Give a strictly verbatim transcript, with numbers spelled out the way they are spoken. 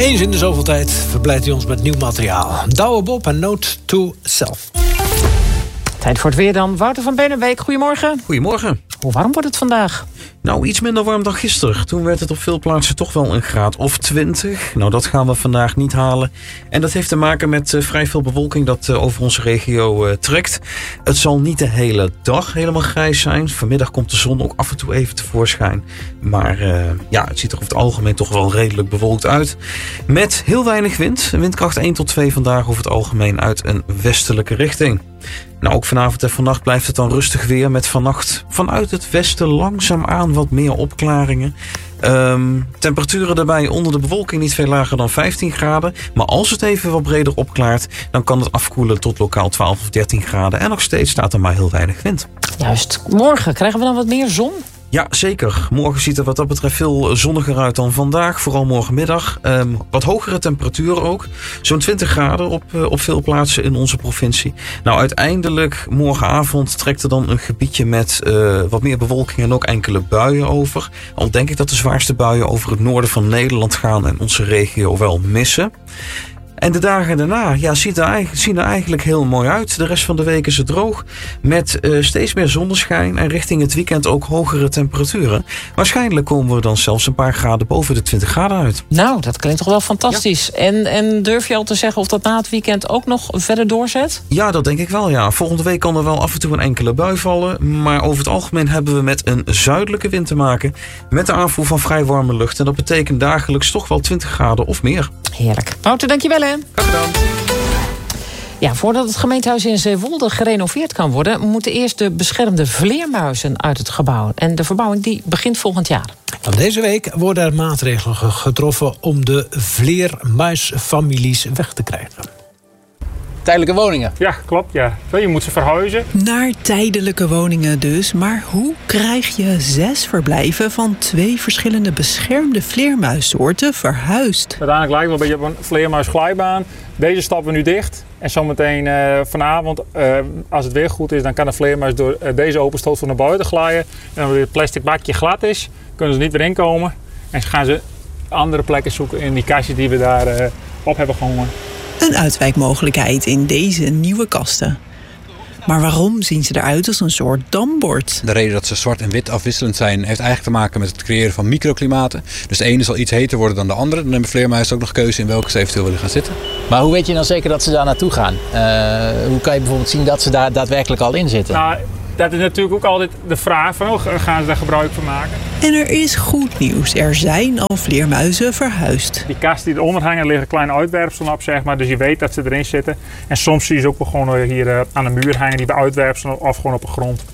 Eens in de zoveel tijd verblijft hij ons met nieuw materiaal. Douwe Bob en Note to Self. Tijd voor het weer dan. Wouter van Benenbeek, goedemorgen. Goedemorgen. Hoe warm wordt het vandaag? Nou, iets minder warm dan gisteren. Toen werd het op veel plaatsen toch wel een graad of twintig. Nou, dat gaan we vandaag niet halen. En dat heeft te maken met uh, vrij veel bewolking dat uh, over onze regio uh, trekt. Het zal niet de hele dag helemaal grijs zijn. Vanmiddag komt de zon ook af en toe even tevoorschijn. Maar uh, ja, het ziet er over het algemeen toch wel redelijk bewolkt uit. Met heel weinig wind. Windkracht één tot twee vandaag over het algemeen uit een westelijke richting. Nou, ook vanavond en vannacht blijft het dan rustig weer met vannacht vanuit het westen langzaamaan wat meer opklaringen. Um, temperaturen daarbij onder de bewolking niet veel lager dan vijftien graden. Maar als het even wat breder opklaart, dan kan het afkoelen tot lokaal twaalf of dertien graden. En nog steeds staat er maar heel weinig wind. Juist, morgen krijgen we dan wat meer zon? Ja, zeker. Morgen ziet er wat dat betreft veel zonniger uit dan vandaag. Vooral morgenmiddag. Um, wat hogere temperaturen ook. Zo'n twintig graden op, uh, op veel plaatsen in onze provincie. Nou, uiteindelijk morgenavond trekt er dan een gebiedje met uh, wat meer bewolking en ook enkele buien over. Al denk ik dat de zwaarste buien over het noorden van Nederland gaan en onze regio wel missen. En de dagen daarna ja, ziet er, zien er eigenlijk heel mooi uit. De rest van de week is het droog. Met uh, steeds meer zonneschijn. En richting het weekend ook hogere temperaturen. Waarschijnlijk komen we dan zelfs een paar graden boven de twintig graden uit. Nou, dat klinkt toch wel fantastisch. Ja. En, en durf je al te zeggen of dat na het weekend ook nog verder doorzet? Ja, dat denk ik wel, ja. Volgende week kan er wel af en toe een enkele bui vallen. Maar over het algemeen hebben we met een zuidelijke wind te maken. Met de aanvoer van vrij warme lucht. En dat betekent dagelijks toch wel twintig graden of meer. Heerlijk. Wouter, dankjewel hè. Graag gedaan. Ja, voordat het gemeentehuis in Zeewolde gerenoveerd kan worden, moeten eerst de beschermde vleermuizen uit het gebouw. En de verbouwing die begint volgend jaar. Van deze week worden er maatregelen getroffen om de vleermuisfamilies weg te krijgen. Tijdelijke woningen. Ja, klopt. Ja. Je moet ze verhuizen. Naar tijdelijke woningen dus. Maar hoe krijg je zes verblijven van twee verschillende beschermde vleermuissoorten verhuisd? Uiteindelijk lijkt het wel een beetje op een vleermuisglijbaan. Deze stappen we nu dicht. En zometeen uh, vanavond, uh, als het weer goed is, dan kan de vleermuis door uh, deze open stoot naar buiten glijden. En als het plastic bakje glad is, kunnen ze niet weer inkomen. En gaan ze andere plekken zoeken in die kastjes die we daar uh, op hebben gehangen. Een uitwijkmogelijkheid in deze nieuwe kasten. Maar waarom zien ze eruit als een soort dambord? De reden dat ze zwart en wit afwisselend zijn heeft eigenlijk te maken met het creëren van microklimaten. Dus de ene zal iets heter worden dan de andere. Dan hebben vleermuizen ook nog keuze in welke ze eventueel willen gaan zitten. Maar hoe weet je dan zeker dat ze daar naartoe gaan? Uh, hoe kan je bijvoorbeeld zien dat ze daar daadwerkelijk al in zitten? Nou, dat is natuurlijk ook altijd de vraag van, oh, gaan ze daar gebruik van maken? En er is goed nieuws. Er zijn al vleermuizen verhuisd. Die kasten die eronder hangen liggen kleine uitwerpselen op, zeg maar. Dus je weet dat ze erin zitten. En soms zie je ze ook wel gewoon hier uh, aan de muur hangen, die bij uitwerpselen of gewoon op de grond.